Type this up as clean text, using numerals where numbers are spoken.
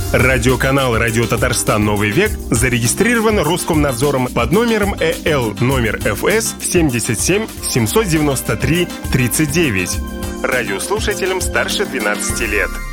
Радиоканал «Радио Татарстан. Новый век» зарегистрирован Роскомнадзором под номером ЭЛ номер ФС 77 793 39. Радиослушателям старше 12 лет.